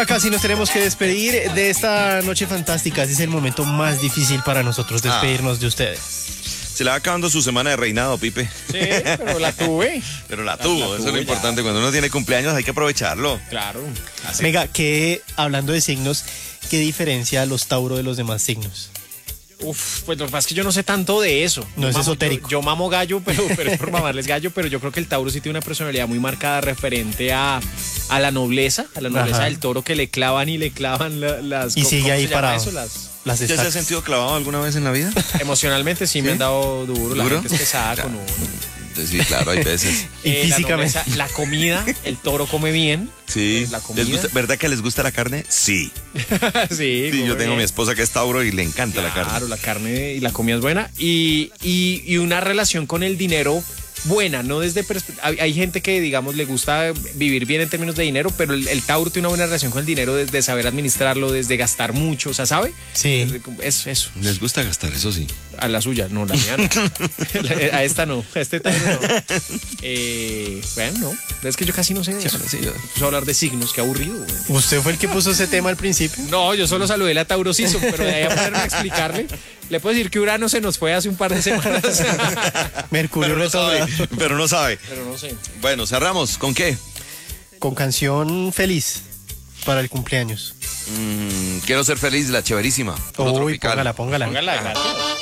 Casi nos tenemos que despedir de esta noche fantástica. Ese es el momento más difícil para nosotros, despedirnos de ustedes. Se le va acabando su semana de reinado, Pipe. Sí, pero la tuve. Pero la tuvo, eso es lo ya. importante. Cuando uno tiene cumpleaños hay que aprovecharlo. Claro. Así. Venga, que hablando de signos, ¿qué diferencia a los Tauro de los demás signos? Uf, pues lo que pasa es que yo no sé tanto de eso. No es esotérico. Yo mamo gallo, pero es por mamarles gallo, pero yo creo que el Tauro sí tiene una personalidad muy marcada referente a la nobleza Ajá. del toro, que le clavan y le clavan las... Y sigue ¿cómo ahí se llama parado. eso? Las ¿Ya se ha estacas. sentido clavado alguna vez en la vida? Emocionalmente sí me han dado duro, la ¿Duro? gente es pesada con uno. Sí, claro, hay veces. Y físicamente. La nobleza, la comida, el toro come bien. Sí. La comida. ¿Verdad que les gusta la carne? Sí. Sí, Sí, yo come tengo a mi bien. esposa que es Tauro y le encanta la carne. Claro, la carne y la comida es buena. Y una relación con el dinero buena, no desde... Hay gente que, digamos, le gusta vivir bien en términos de dinero, pero el Tauro tiene una buena relación con el dinero desde saber administrarlo, desde gastar mucho, o sea, ¿sabe? Sí. Es eso. Les gusta gastar, eso sí. A la suya, no, la mía no. A esta no, a este Tauro no. Bueno, no. Es que yo casi no sé de eso. Sí, yo- Empezó a hablar de signos, qué aburrido, güey. ¿Usted fue el que puso ese tema al principio? No, yo solo saludé a Tauro Siso, pero de ahí a ponerme a explicarle, le puedo decir que Urano se nos fue hace un par de semanas. Mercurio Pero no sabe. retrogrado. Pero no sabe. Pero no sé. Bueno, cerramos. ¿Con qué? Con canción feliz para el cumpleaños. Quiero ser feliz, la chéverísima. Puro Uy, tropical. póngala. Póngala, gracias.